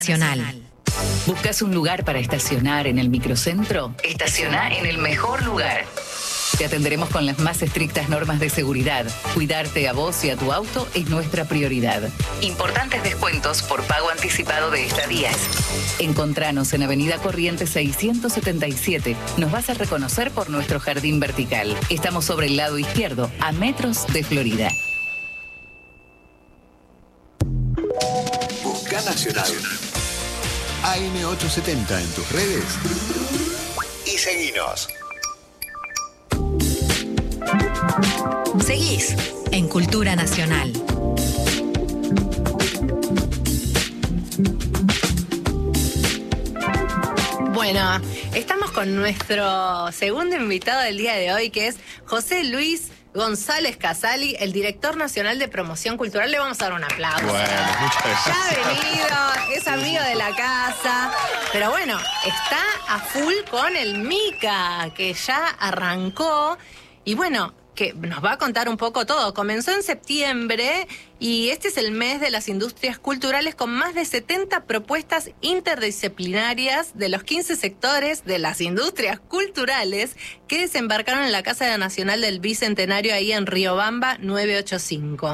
Nacional. ¿Buscas un lugar para estacionar en el microcentro? Estaciona en el mejor lugar. Te atenderemos con las más estrictas normas de seguridad. Cuidarte a vos y a tu auto es nuestra prioridad. Importantes descuentos por pago anticipado de estadías. Encontranos en Avenida Corrientes 677. Nos vas a reconocer por nuestro jardín vertical. Estamos sobre el lado izquierdo, a metros de Florida. Busca Nacional. AM870 en tus redes y seguinos. Seguís en Cultura Nacional. Bueno, estamos con nuestro segundo invitado del día de hoy, que es José Luis González Casali, el director nacional de promoción cultural. Le vamos a dar un aplauso. Bueno, muchas gracias. Ya ha venido, es amigo de la casa, pero bueno, está a full con el MICA, que ya arrancó, y bueno, que nos va a contar un poco todo. Comenzó en septiembre y este es el mes de las industrias culturales, con más de 70 propuestas interdisciplinarias de los 15 sectores de las industrias culturales que desembarcaron en la Casa Nacional del Bicentenario ahí en Riobamba 985.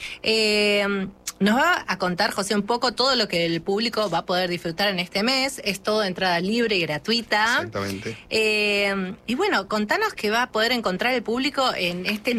Nos va a contar, José, un poco todo lo que el público va a poder disfrutar en este mes. Es todo de entrada libre y gratuita. Exactamente. Y bueno, contanos qué va a poder encontrar el público en esta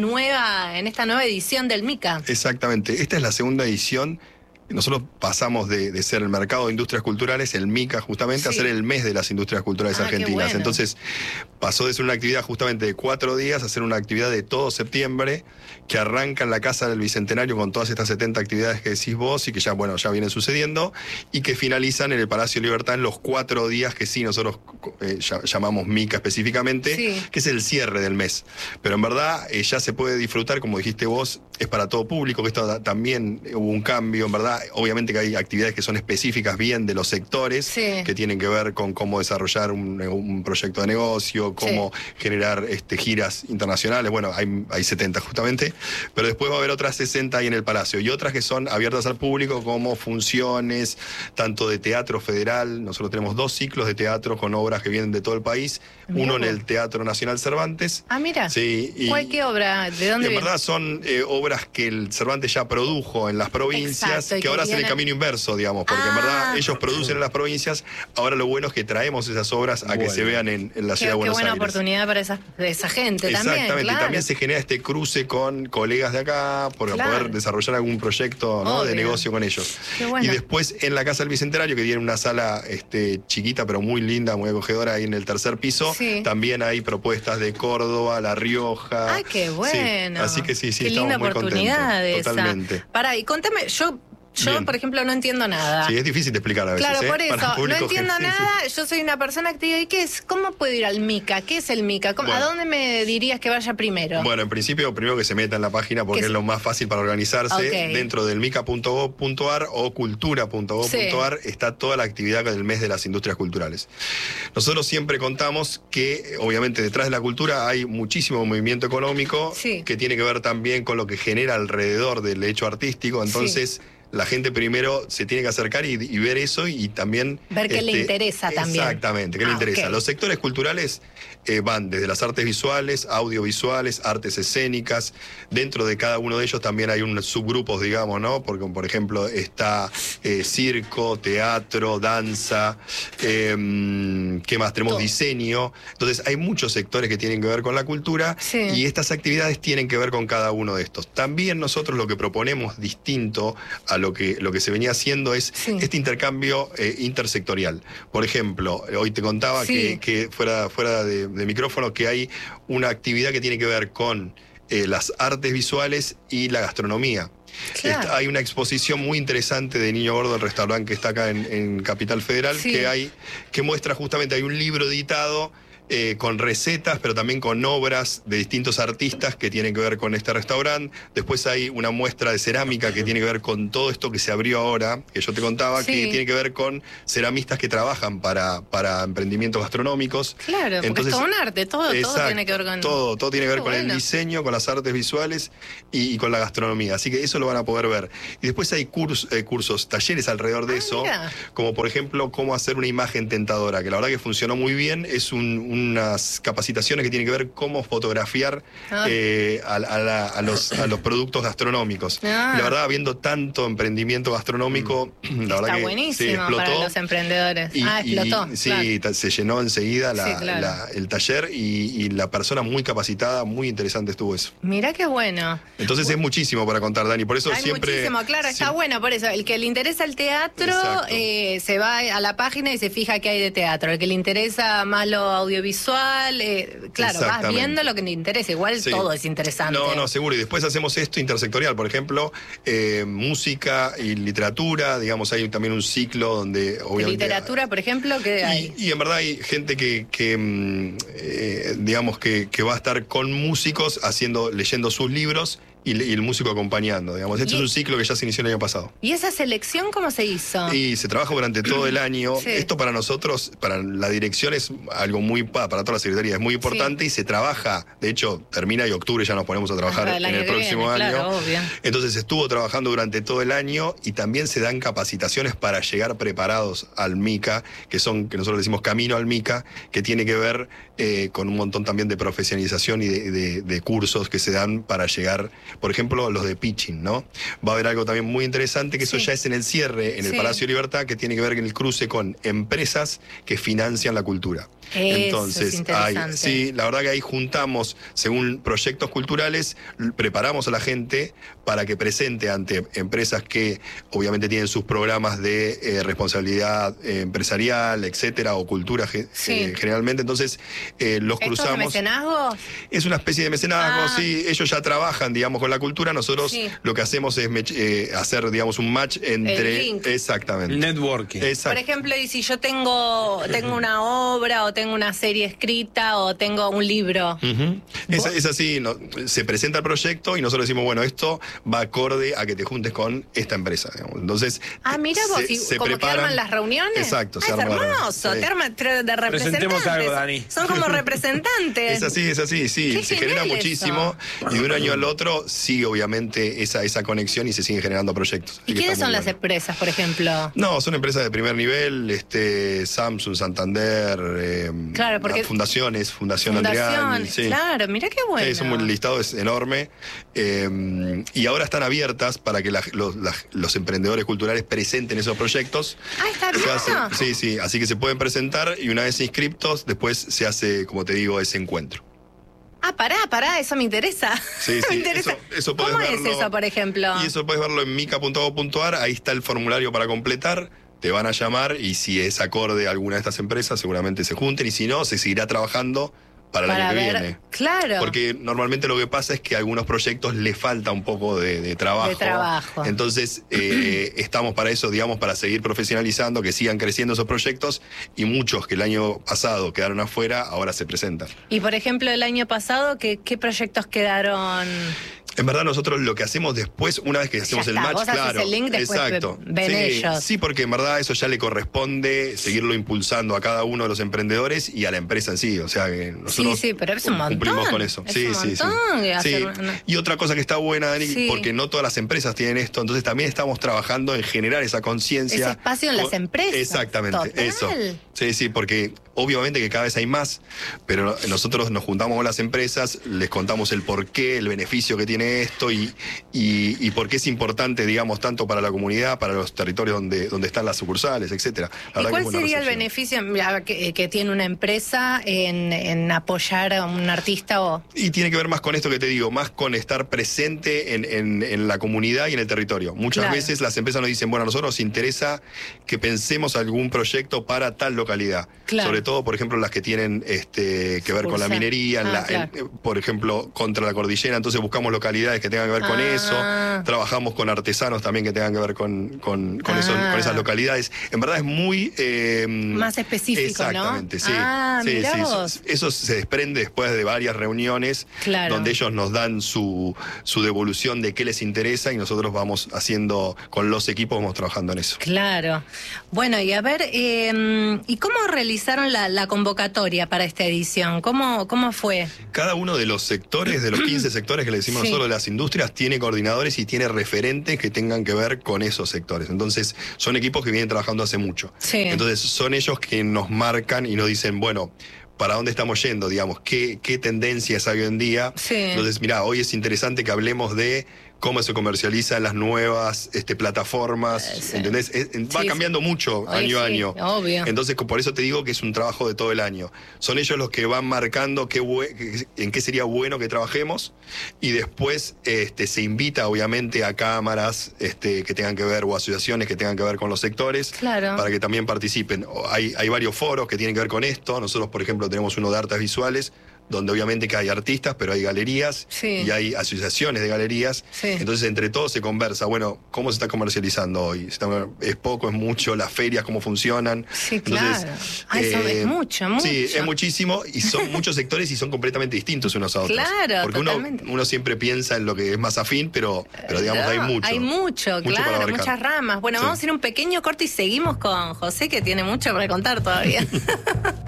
nueva edición del MICA. Exactamente. Esta es la segunda edición. Nosotros pasamos de ser el mercado de industrias culturales, el MICA justamente, Sí. a ser el mes de las industrias culturales Qué argentinas. bueno. Entonces pasó de ser una actividad justamente de 4 días a ser una actividad de todo septiembre, que arranca en la Casa del Bicentenario con todas estas 70 actividades que decís vos y que ya vienen sucediendo, y que finalizan en el Palacio Libertad en los 4 días que sí nosotros llamamos MICA específicamente, Sí. que es el cierre del mes. Pero en verdad ya se puede disfrutar, como dijiste vos, es para todo público, que esto también hubo un cambio, en verdad. Obviamente que hay actividades que son específicas bien de los sectores, Sí. que tienen que ver con cómo desarrollar un proyecto de negocio, cómo generar giras internacionales. Bueno, hay 70 justamente, pero después va a haber otras 60 ahí en el Palacio, y otras que son abiertas al público, como funciones, tanto de teatro federal. Nosotros tenemos 2 ciclos de teatro con obras que vienen de todo el país. Mirá Uno en vos. el Teatro Nacional Cervantes. Ah, mira. Sí, ¿Qué obra? ¿De dónde en viene? verdad son obras que el Cervantes ya produjo en las provincias, Exacto, y que que ahora hacen el vienen- camino inverso, digamos, porque en verdad ellos producen en las provincias. Ahora lo bueno es que traemos esas obras a que se vean en la ciudad de Qué Buenos buena Aires. oportunidad para esa gente también. Exactamente, Claro. también se genera este cruce con colegas de acá para Claro. poder desarrollar algún proyecto, ¿no?, de Obvio. negocio con ellos. Qué bueno. Y después en la Casa del Bicentenario, que tiene una sala chiquita pero muy linda, muy acogedora, ahí en el tercer piso, Sí. también hay propuestas de Córdoba, La Rioja. Ay, qué Sí, bueno. así que sí, Qué estamos linda muy oportunidad contentos. esa. Totalmente. Pará, y contame, yo Bien. por ejemplo, no entiendo nada. Sí, es difícil de explicar a veces. Claro, por Para el eso, no público entiendo general. nada. Yo soy una persona que te digo, ¿y qué es? ¿Cómo puedo ir al MICA? ¿Qué es el MICA? ¿A Bueno. dónde me dirías que vaya primero? Bueno, en principio, primero que se meta en la página porque Que es se- lo más fácil para organizarse. Ok. Dentro del mica.gov.ar o cultura.gov.ar está toda la actividad del mes de las industrias culturales. Nosotros siempre contamos que, obviamente, detrás de la cultura hay muchísimo movimiento económico, Sí. que tiene que ver también con lo que genera alrededor del hecho artístico. Entonces, la gente primero se tiene que acercar y ver eso, y también Ver qué le interesa también. Exactamente, qué le interesa. Ok. Los sectores culturales van desde las artes visuales, audiovisuales, artes escénicas. Dentro de cada uno de ellos también hay unos subgrupos, digamos, ¿no? Porque, por ejemplo, está circo, teatro, danza, ¿qué más? Tenemos Todo. diseño. Entonces, hay muchos sectores que tienen que ver con la cultura, Sí. y estas actividades tienen que ver con cada uno de estos. También nosotros lo que proponemos distinto a lo que se venía haciendo es Sí. este intercambio intersectorial. Por ejemplo, hoy te contaba Sí. que fuera de micrófono, que hay una actividad que tiene que ver con las artes visuales y la gastronomía. Claro. Hay una exposición muy interesante de Niño Gordo, el restaurante que está acá en Capital Federal, Sí. que muestra justamente, hay un libro editado con recetas, pero también con obras de distintos artistas que tienen que ver con este restaurante. Después hay una muestra de cerámica que tiene que ver con todo esto que se abrió ahora, que yo te contaba, Sí. que tiene que ver con ceramistas que trabajan para emprendimientos gastronómicos. Claro, porque es todo un arte, todo exacto, tiene que ver con... todo tiene que ver Qué con el bueno. diseño, con las artes visuales y con la gastronomía. Así que eso lo van a poder ver. Y después hay cursos, talleres alrededor de eso, mira. como por ejemplo cómo hacer una imagen tentadora, que la verdad que funcionó muy bien. Es unas capacitaciones que tienen que ver cómo fotografiar a los productos gastronómicos. Y la verdad, habiendo tanto emprendimiento gastronómico, la verdad Está que buenísimo explotó. para los emprendedores. Explotó. Sí, claro. se llenó enseguida Sí, claro. el taller y la persona muy capacitada, muy interesante estuvo eso. Mirá qué bueno. Entonces es muchísimo para contar, Dani, por eso Hay siempre... muchísimo, claro, está bueno, por eso. El que le interesa el teatro Exacto. se va a la página y se fija qué hay de teatro. El que le interesa más lo audiovisual, claro, vas Exactamente. viendo lo que le interesa. Igual Sí. todo es interesante. No, seguro. Y después hacemos esto intersectorial, por ejemplo, música y literatura, digamos, hay también un ciclo donde De obviamente... literatura, por ejemplo, ¿qué hay? Y en verdad hay gente digamos, que va a estar con músicos leyendo sus libros y el músico acompañando, digamos. Este es un ciclo que ya se inició el año pasado. ¿Y esa selección cómo se hizo? Y se trabaja durante todo el año. Sí. Esto para nosotros, para la dirección es algo para toda la secretaría, es muy importante y se trabaja. De hecho, termina y octubre ya nos ponemos a trabajar Hasta el en año el que próximo viene, año. claro, obvio. Entonces estuvo trabajando durante todo el año y también se dan capacitaciones para llegar preparados al MICA, que nosotros decimos camino al MICA, que tiene que ver con un montón también de profesionalización y de cursos que se dan para llegar, por ejemplo, los de pitching, ¿no? Va a haber algo también muy interesante, que eso ya es en el cierre, en el Sí. Palacio de Libertad, que tiene que ver con el cruce con empresas que financian la cultura. Eso Entonces, es interesante. sí, la verdad que ahí juntamos, según proyectos culturales, preparamos a la gente para que presente ante empresas que obviamente tienen sus programas de responsabilidad empresarial, etcétera, o cultura Sí. generalmente. Entonces, los ¿Esto de cruzamos. mecenazgo? Es una especie de mecenazgo, sí. Ellos ya trabajan, digamos, con la cultura. Nosotros Sí. lo que hacemos es hacer, digamos, un match entre... El link. Exactamente. El networking. Exacto. Por ejemplo, y si yo tengo una obra o tengo una serie escrita o tengo un libro. Ujú. Es así, se presenta el proyecto y nosotros decimos, bueno, esto va acorde a que te juntes con esta empresa, digamos. Entonces, Mira vos, como que arman las reuniones. Exacto, Es se arman las hermoso, reuniones. te arman de representantes. Presentemos algo, Dani. Son como representantes. Es así, sí. Qué Se genera genial muchísimo y de un año al otro sigue obviamente esa conexión y se siguen generando proyectos. Así ¿Y que quiénes está son muy las bueno. empresas, por ejemplo? No, son empresas de primer nivel, Samsung, Santander, Claro, porque- Fundación Andreani. Sí. Claro, mira qué bueno. Sí, el listado es enorme y ahora están abiertas para que los emprendedores culturales presenten esos proyectos. Está Se hace- bien. sí, así que se pueden presentar y una vez inscriptos, después se hace, como te digo, ese encuentro. Pará, eso me interesa. Sí, Me sí, interesa. eso podés ¿Cómo es verlo. eso, por ejemplo? Y eso puedes verlo en mica.gov.ar, ahí está el formulario para completar, te van a llamar y si es acorde a alguna de estas empresas seguramente se junten y si no, se seguirá trabajando para el año que viene. Claro. Porque normalmente lo que pasa es que a algunos proyectos le falta un poco de trabajo. De trabajo. Entonces, estamos para eso, digamos, para seguir profesionalizando, que sigan creciendo esos proyectos y muchos que el año pasado quedaron afuera, ahora se presentan. Y por ejemplo, el año pasado, ¿qué proyectos quedaron? En verdad nosotros lo que hacemos después, una vez que hacemos el está, match, vos haces claro, el link, después exacto. ven sí, ellos. Sí, porque en verdad eso ya le corresponde seguirlo impulsando a cada uno de los emprendedores y a la empresa en sí. O sea que nosotros Sí, pero es un montón. cumplimos con eso. Es Sí, un sí, montón sí. hacer Sí. una- Y otra cosa que está buena, Dani, Sí. porque no todas las empresas tienen esto, entonces también estamos trabajando en generar esa conciencia. Ese espacio en las empresas. Exactamente, Total. eso. Sí, porque obviamente que cada vez hay más, pero nosotros nos juntamos con las empresas, les contamos el porqué, el beneficio que tiene esto y por qué es importante, digamos, tanto para la comunidad, para los territorios donde están las sucursales, etcétera. La ¿Y verdad que cuál es buena sería el recepción. beneficio mira, que tiene una empresa en apoyar a un artista o...? Y tiene que ver más con esto que te digo, más con estar presente en la comunidad y en el territorio. Muchas Claro. veces las empresas nos dicen, bueno, a nosotros nos interesa que pensemos algún proyecto para tal localidad. Claro. Sobre todo, por ejemplo, las que tienen que ver con la minería, claro. por ejemplo, contra la cordillera. Entonces buscamos localidades que tengan que ver con eso. Trabajamos con artesanos también que tengan que ver con esas localidades. En verdad es muy... más específico, exactamente, ¿no? Sí. Mirá vos. Eso se desprende después de varias reuniones, claro, donde ellos nos dan su devolución de qué les interesa y nosotros vamos haciendo, con los equipos vamos trabajando en eso. Claro. Bueno, y a ver, ¿y cómo realizaron la convocatoria para esta edición? ¿Cómo fue? Cada uno de los sectores, de los 15 sectores que le decimos nosotros de las industrias, tiene coordinadores y tiene referentes que tengan que ver con esos sectores. Entonces, son equipos que vienen trabajando hace mucho. Sí. Entonces, son ellos que nos marcan y nos dicen, bueno, ¿para dónde estamos yendo? Digamos, ¿qué tendencias hay hoy en día? Sí. Entonces, mirá, hoy es interesante que hablemos de cómo se comercializan las nuevas plataformas, sí. ¿entendés? Va cambiando mucho año a año. Obvio. Entonces, por eso te digo que es un trabajo de todo el año. Son ellos los que van marcando en qué sería bueno que trabajemos y después se invita, obviamente, a cámaras que tengan que ver o asociaciones que tengan que ver con los sectores, claro, para que también participen. Hay varios foros que tienen que ver con esto. Nosotros, por ejemplo, tenemos uno de artes visuales, donde obviamente que hay artistas, pero hay galerías y hay asociaciones de galerías. Sí. Entonces, entre todos se conversa, bueno, ¿cómo se está comercializando hoy? ¿Es poco, es mucho? ¿Las ferias cómo funcionan? Sí, claro. Entonces, eso es mucho. Sí, es muchísimo y son muchos sectores y son completamente distintos unos a otros. Claro, porque uno siempre piensa en lo que es más afín, pero digamos, hay mucho. Hay mucho, claro, muchas ramas. Bueno, vamos a ir un pequeño corte y seguimos con José, que tiene mucho para contar todavía.